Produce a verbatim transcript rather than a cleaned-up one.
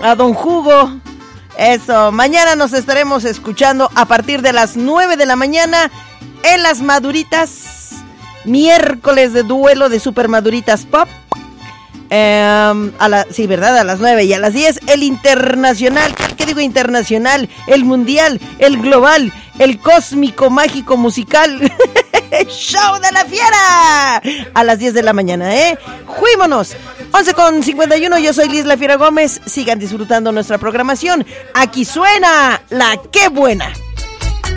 a don Hugo. Eso, mañana nos estaremos escuchando a partir de las nueve de la mañana en Las Maduritas, miércoles de duelo de Super Maduritas Pop. Eh, a la, sí, ¿verdad? A las nueve y a las diez el internacional, ¿qué digo internacional? El mundial, el global, el cósmico, mágico, musical Show de la Fiera a las diez de la mañana, ¿eh? ¡Juímonos! once con cincuenta y uno, yo soy Liz La Fiera Gómez. Sigan disfrutando nuestra programación. Aquí suena la Qué Buena.